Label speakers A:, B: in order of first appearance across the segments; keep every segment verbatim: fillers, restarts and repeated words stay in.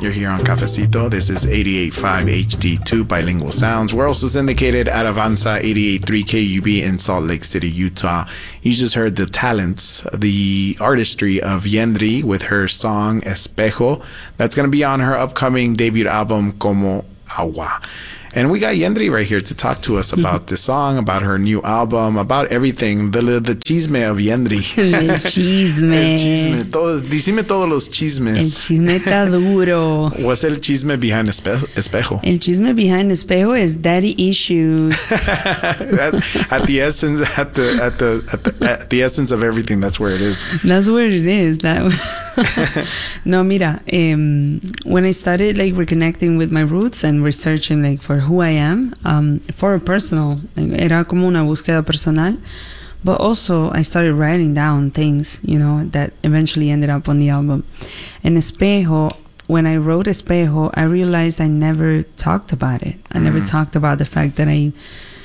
A: You're here on Cafecito. This is eighty-eight point five H D two Bilingual Sounds. We're also syndicated at Avanza eighty-eight point three K U B in Salt Lake City, Utah. You just heard the talents, the artistry of Yendri with her song Espejo. That's going to be on her upcoming debut album, Como Agua. And we got Yendri right here to talk to us about mm-hmm. this song, about her new album, about everything, the the chisme of Yendri.
B: El chisme.
A: El chisme. Todo, dicime todos los chismes.
B: El chisme está duro.
A: What's el chisme behind espe- Espejo?
B: El chisme behind Espejo is daddy issues.
A: at, at the essence, at the at the at the at the essence of everything, that's where it is.
B: That's where it is. That. No, mira. Um, when I started like reconnecting with my roots and researching like for who I am, um, for a personal, era como una búsqueda personal, but also I started writing down things, you know, that eventually ended up on the album. And Espejo, when I wrote Espejo, I realized I never talked about it. I mm-hmm. never talked about the fact that I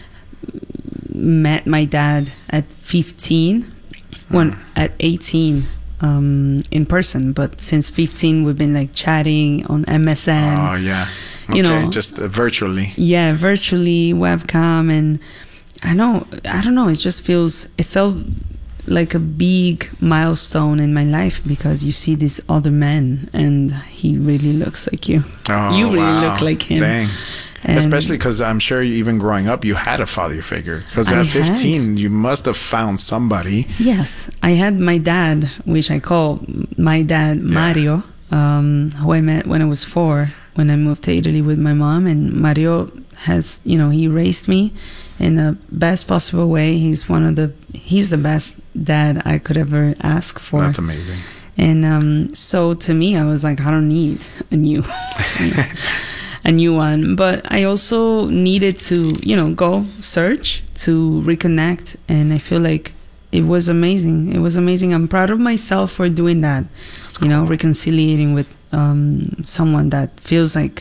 B: met my dad at fifteen, mm-hmm. when at eighteen. Um, in person, but since fifteen we've been like chatting on M S N.
A: Oh yeah, okay,
B: you know,
A: just uh, virtually.
B: Yeah, virtually, webcam, and I know, I don't know. It just feels, it felt like a big milestone in my life because you see this other man, and he really looks like you.
A: Oh,
B: you really
A: wow.
B: look like him.
A: Dang.
B: And
A: especially because I'm sure you, even growing up, you had a father figure. Because at fifteen,
B: had.
A: you must have found somebody.
B: Yes, I had my dad, which I call my dad, yeah. Mario, um, who I met when I was four, when I moved to Italy with my mom. And Mario has, you know, he raised me in the best possible way. He's one of the, he's the best dad I could ever ask for.
A: That's amazing.
B: And um, so to me, I was like, I don't need a new a new one, but I also needed to, you know, go search to reconnect, and I feel like it was amazing. It was amazing. I'm proud of myself for doing that. That's you cool. know, reconciliating with um, someone that feels like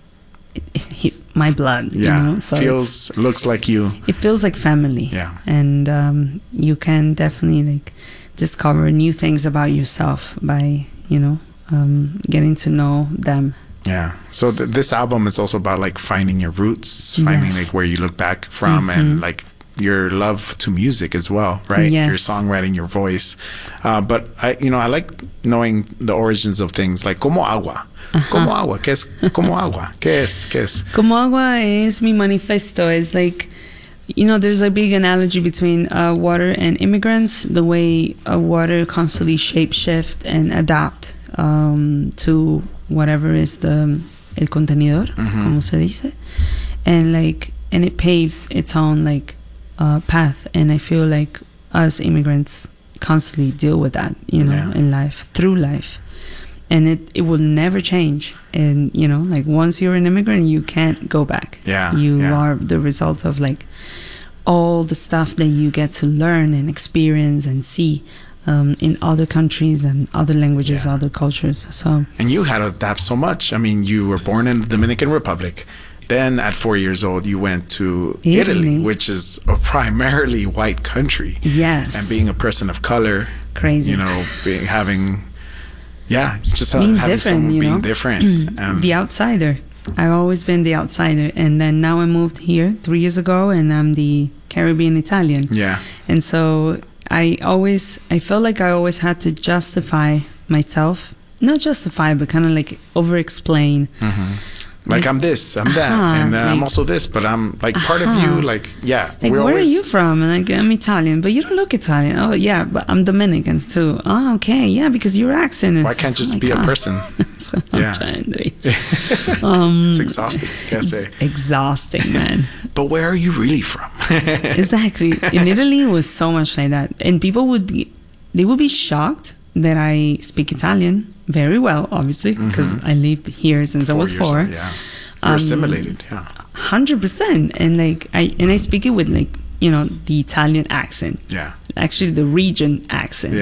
B: he's my blood.
A: Yeah,
B: you know? So
A: feels looks like you.
B: It feels like family.
A: Yeah,
B: and um, you can definitely like discover new things about yourself by, you know, um, getting to know them.
A: Yeah. So th- this album is also about like finding your roots, finding
B: yes.
A: like where you look back from, mm-hmm. and like your love to music as well, right?
B: Yes.
A: Your songwriting, your voice. Uh, but I, you know, I like knowing the origins of things like Como Agua. Uh-huh. Como Agua. ¿Qué es Como Agua? ¿Qué es? ¿Qué es?
B: Como Agua es mi manifesto. It's like, you know, there's a big analogy between uh, water and immigrants, the way uh, water constantly shape-shift and adapt um, to whatever is the el contenedor, mm-hmm. como se dice, and like, and it paves its own like uh, path. And I feel like us immigrants constantly deal with that, you know, yeah. in life, through life, and it it will never change. And you know, like once you're an immigrant, you can't go back.
A: Yeah,
B: you
A: yeah.
B: are the result of like all the stuff that you get to learn and experience and see. Um, in other countries and other languages, yeah. other cultures. So,
A: and you had to adapt so much. I mean, you were born in the Dominican Republic. Then at four years old, you went to Italy, Italy which is a primarily white country.
B: Yes.
A: And being a person of color.
B: Crazy.
A: You know, being, having, yeah, it's just
B: being
A: having
B: different,
A: someone
B: you
A: being
B: know?
A: different. Um,
B: the outsider. I've always been the outsider. And then now I moved here three years ago, and I'm the Caribbean Italian.
A: Yeah.
B: And so I always, I felt like I always had to justify myself. Not justify, but kind of like over-explain.
A: Mm-hmm. Like, like, I'm this, I'm that, uh-huh, and uh, like, I'm also this, but I'm like part uh-huh. of you, like, yeah.
B: Like, where always... are you from? And like, I'm Italian, but you don't look Italian. Oh, yeah, but I'm Dominicans too. Oh, okay, yeah, because your accent is...
A: Why can't just
B: oh
A: be
B: God.
A: a person?
B: So
A: yeah.
B: um,
A: it's exhausting, can I say.
B: It's exhausting, man.
A: But where are you really from?
B: Exactly. In Italy, it was so much like that. And people would be, they would be shocked that I speak Italian very well, obviously, because mm-hmm. I lived here since four I was four.
A: Old, yeah, you're um, assimilated. Yeah,
B: hundred percent. And like I and I speak it with like you know the Italian accent.
A: Yeah,
B: actually the region accent.
A: Yeah,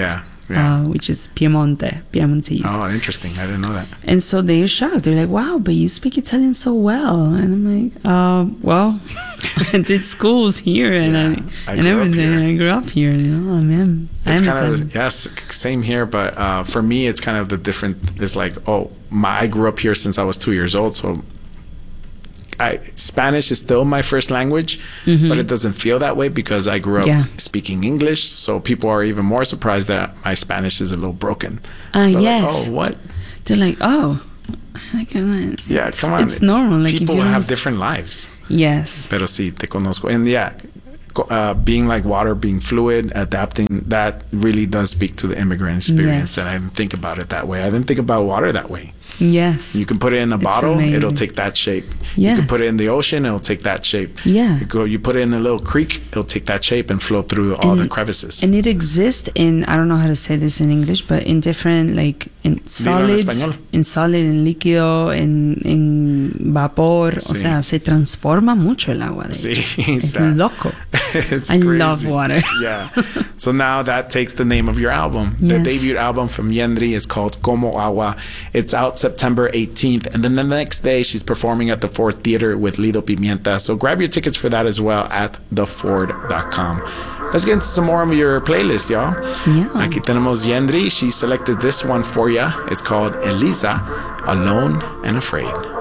A: Yeah.
B: uh, which is Piemonte, Piemontese.
A: Oh, interesting. I didn't know that.
B: And so they're shocked. They're like, wow, but you speak Italian so well. And I'm like, uh, well, I did schools here and
A: Yeah,
B: I,
A: I
B: and
A: grew up
B: everything.
A: here.
B: I grew up here. You know, I'm in.
A: It's
B: I'm
A: kind
B: Italian.
A: of, yes, same here. But uh, for me, it's kind of the different, it's like, oh, my, I grew up here since I was two years old. So I, Spanish is still my first language,
B: Mhm.
A: but it doesn't feel that way because I grew up
B: Yeah.
A: speaking English. So people are even more surprised that my Spanish is a little broken.
B: Ah,
A: They're
B: yes.
A: like, oh, what?
B: They're like, oh, like, come on.
A: Yeah,
B: It's-
A: come on.
B: It's normal. Like, if
A: people
B: you don't
A: have
B: s-
A: different lives.
B: Yes.
A: Pero sí, te conozco. And yeah, co- uh, being like water, being fluid, adapting, that really does speak to the immigrant experience.
B: Yes.
A: And I didn't think about it that way. I didn't think about water that way.
B: Yes.
A: You can put it in a
B: It's
A: bottle,
B: amazing.
A: it'll take that shape. You
B: Yes.
A: can put it in the ocean, it'll take that shape.
B: Yeah.
A: You go, you put it in a little creek, it'll take that shape and flow through all the
B: And-
A: crevices.
B: And it exists in, I don't know how to say this in English, but in different, like, in solid,
A: español.
B: in solid, en líquido, en, en vapor. O
A: Sí.
B: sea, se transforma mucho el agua. De
A: Sí,
B: Es
A: that-
B: loco.
A: It's
B: I
A: crazy.
B: love water.
A: Yeah. So now that takes the name of your album. The
B: Yes.
A: debut album from Yendri is called Como Agua. It's out September eighteenth. And then the next day, she's performing at the Ford Theater with Lido Pimienta. So grab your tickets for that as well at the ford dot com. Let's get into some more of your playlist, y'all.
B: Yeah.
A: Aquí tenemos Yendri. She selected this one for ya. It's called Elisa, Alone and Afraid.